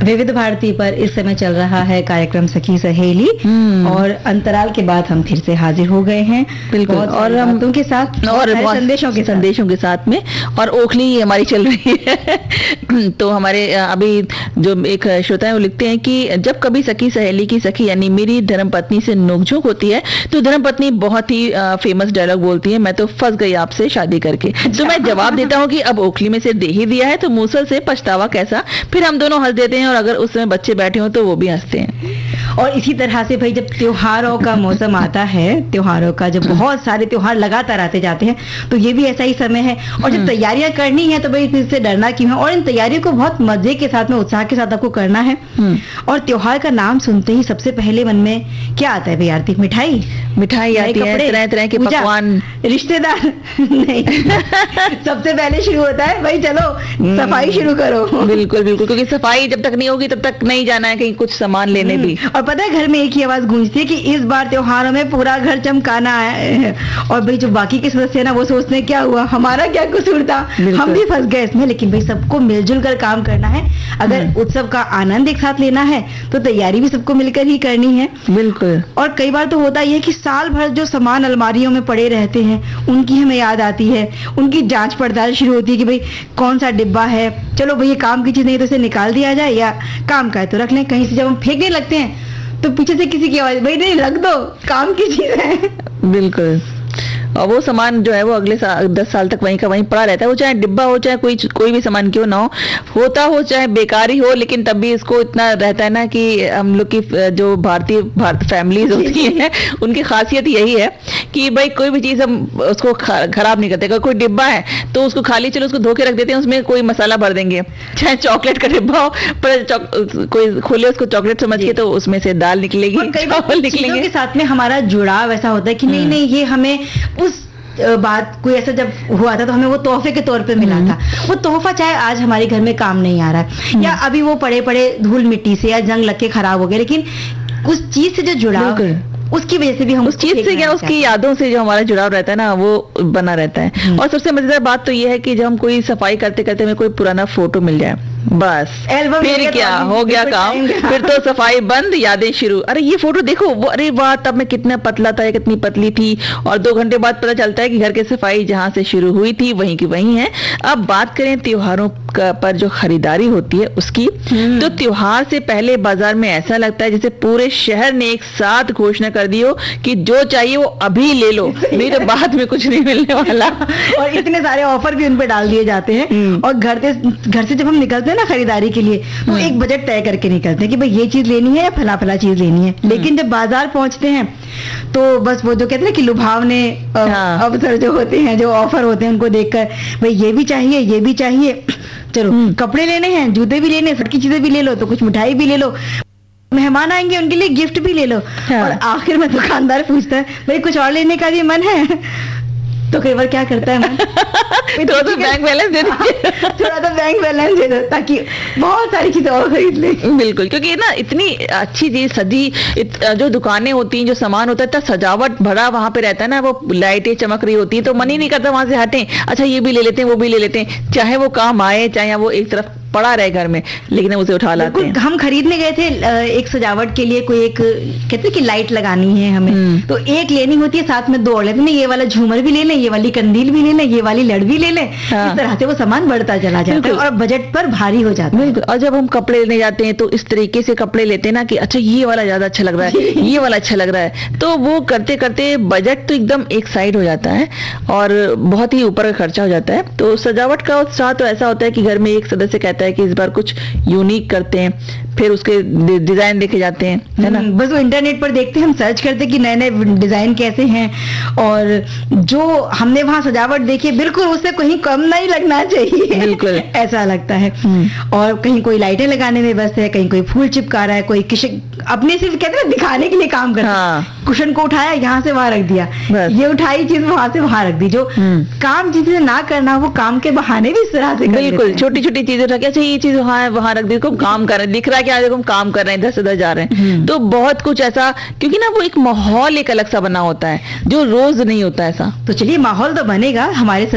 विविध भारती पर इस समय चल रहा है कार्यक्रम सखी सहेली और अंतराल के बाद हम फिर से हाजिर हो गए हैं बिल्कुल। और हम बातों के साथ और संदेशों के साथ में और ओखली हमारी चल रही है। तो हमारे अभी जो एक श्रोता है वो लिखते हैं कि जब कभी सखी सहेली की सखी यानी मेरी धर्मपत्नी से नोकझोंक होती है तो धर्मपत्नी बहुत ही फेमस डायलॉग बोलती है, मैं तो फंस गई आपसे शादी करके। तो मैं जवाब देता हूँ कि अब ओखली में से दे ही दिया है तो मूसल से पछतावा कैसा। फिर हम दोनों हंस देते हैं और अगर उस समय बच्चे बैठे हो तो वो भी हंसते हैं। और इसी तरह से भाई जब त्योहारों का मौसम आता है, त्योहारों का जब बहुत सारे त्योहार लगातार आते जाते हैं तो ये भी ऐसा ही समय है। और जब तैयारियां करनी है तो भाई इससे डरना क्यों है, और इन तैयारियों को बहुत मजे के साथ में उत्साह के साथ आपको करना है। और त्योहार का नाम सुनते ही सबसे पहले मन में क्या आता है भाई आरती? मिठाई आती है, तरह तरह के पकवान, रिश्तेदार नहीं सबसे पहले शुरू होता है भाई चलो सफाई शुरू करो। बिल्कुल बिल्कुल, क्योंकि सफाई जब तक नहीं होगी तब तक नहीं जाना है कहीं कुछ सामान लेने भी। और पता है घर में एक ही आवाज गूंजती है कि इस बार त्योहारों में पूरा घर चमकाना है। और भाई जो बाकी के सदस्य है ना वो सोचते हैं क्या हुआ, हमारा क्या कसूर था, हम भी फंस गए इसमें। लेकिन भाई सबको मिलजुल कर काम करना है। अगर उत्सव का आनंद एक साथ लेना है तो तैयारी भी सबको मिलकर ही करनी है। बिल्कुल। और कई बार तो होता ही है कि साल भर जो सामान अलमारियों में पड़े रहते हैं उनकी हमें याद आती है, उनकी जांच पड़ताल शुरू होती है कि भाई कौन सा डिब्बा है, चलो भाई ये काम की चीज नहीं तो इसे निकाल दिया जाए, या काम का है तो रख लें। कहीं से जब हम फेंकने लगते हैं तो पीछे से किसी की आवाज, भाई नहीं रख दो, काम की चीज है। बिल्कुल। और वो सामान जो है वो अगले 10 साल तक वहीं का वहीं पड़ा रहता है। वो चाहे डिब्बा हो चाहे कोई भी सामान क्यों ना होता हो चाहे बेकारी हो, लेकिन तब भी इसको इतना रहता है ना कि हम लोग की जो भारतीय फैमिलीज होती है उनकी खासियत यही है कि भाई कोई भी चीज हम उसको खराब नहीं करते। अगर कोई डिब्बा है तो उसको खाली चलो उसको धो के रख देते हैं, उसमें कोई मसाला भर देंगे। चाहे चॉकलेट का डिब्बा हो पर कोई खोले उसको चॉकलेट समझ के तो उसमें से दाल निकलेगी, चावल निकलेंगे। के साथ में हमारा जुड़ाव ऐसा होता है कि नहीं ये हमें उस बात कोई ऐसा जब हुआ था तो हमें वो तोहफे के तौर पे मिला था। वो तोहफा चाहे आज हमारे घर में काम नहीं आ रहा है या अभी वो पड़े पड़े धूल मिट्टी से या जंग लग के खराब हो गए, लेकिन उस चीज से जो जुड़ाव उसकी वजह से भी हम उस चीज से क्या उसकी यादों से जो हमारा जुड़ाव रहता है ना वो बना रहता है। और सबसे मजेदार बात तो ये है कि जब हम कोई सफाई करते करते हमें कोई पुराना फोटो मिल जाए बस फिर क्या हो गया काम, फिर तो सफाई बंद, यादें शुरू। अरे ये फोटो देखो वो, अरे वाह तब मैं कितना पतला था या कितनी पतली थी। और 2 घंटे बाद पता चलता है कि घर की सफाई जहां से शुरू हुई थी वहीं की वहीं है। अब बात करें त्योहारों पर जो खरीदारी होती है उसकी, तो त्योहार से पहले बाजार में ऐसा लगता है जैसे पूरे शहर ने एक साथ घोषणा कर दी हो कि जो चाहिए वो अभी ले लो, नहीं तो बाद में कुछ नहीं मिलने वाला। और इतने सारे ऑफर भी उन पे डाल दिए जाते हैं। और घर से जब हम निकलते हैं ना खरीदारी के लिए तो एक बजट तय करके निकलते हैं कि भाई ये चीज लेनी है या फला चीज लेनी है। लेकिन जब बाजार पहुंचते हैं तो बस वो जो कहते हैं कि लुभावने अवसर जो होते हैं, जो ऑफर होते हैं, उनको देखकर भाई ये भी चाहिए, चलो कपड़े लेने हैं, जूते भी लेने, सबकी चीजें भी ले लो, तो कुछ मिठाई भी ले लो, मेहमान आएंगे उनके लिए गिफ्ट भी ले लो। और आखिर में दुकानदार पूछता है भाई कुछ और लेने का भी मन है? तो कई बार क्या करता है मन थोड़ा तो बैंक बैलेंस दे दो ताकि बहुत सारी चीजें और खरीद ले। बिल्कुल, क्योंकि ना इतनी अच्छी चीज सजी जो दुकानें होती हैं, जो सामान होता है, इतना सजावट भरा वहां पे रहता है ना, वो लाइटें चमक रही होती है तो मन ही नहीं करता वहां से हटें, अच्छा ये भी ले लेते हैं वो भी ले लेते हैं, चाहे वो काम आए चाहे वो एक तरफ पड़ा रहे घर में, लेकिन उसे उठा लाते हैं। हम खरीदने गए थे एक सजावट के लिए, कोई एक कहते हैं कि लाइट लगानी है हमें, तो एक लेनी होती है, साथ में 2 और लेते हैं, ये वाला झूमर भी ले लें, ये वाली कंदील भी ले लें, ये वाली लड़ भी ले लें। इस तरह से वो सामान बढ़ता चला जाता है और बजट पर भारी हो जाता है। और जब हम कपड़े लेने जाते हैं तो इस तरीके से कपड़े लेते हैं ना कि अच्छा ये वाला ज्यादा अच्छा लग रहा है, ये वाला अच्छा लग रहा है, तो वो करते करते बजट तो एकदम एक साइड हो जाता है और बहुत ही ऊपर का खर्चा हो जाता है। तो सजावट का उत्साह तो ऐसा होता है कि घर में एक सदस्य कहता है कि इस बार कुछ यूनिक करते हैं, फिर उसके डिजाइन देखे जाते हैं, है ना। बस वो इंटरनेट पर देखते हैं, हम सर्च करते हैं कि नए नए डिजाइन कैसे हैं, और जो हमने वहां सजावट देखी बिल्कुल उससे कहीं कम नहीं लगना चाहिए, बिल्कुल ऐसा लगता है। और कहीं कोई लाइटें लगाने में व्यस्त है, कहीं कोई फूल चिपका रहा है, कोई अपने सिर्फ कहते हैं दिखाने के लिए काम करता है। कुशन को उठाया यहाँ से वहां रख दिया, ये उठाई चीज वहां से वहां रख दी, जो काम जिसे ना करना वो काम के बहाने भी इस तरह से बिल्कुल छोटी छोटी चीजें उठा के अच्छा ये चीज वहां रख दी, काम कर रहे हैं, दिख रहा है कि आज हम काम कर रहे हैं, इधर से उधर जा रहे हैं। तो बहुत कुछ ऐसा, क्योंकि ना वो एक माहौल एक अलग सा बना होता है जो रोज नहीं होता ऐसा। तो चलिए माहौल तो बनेगा हमारे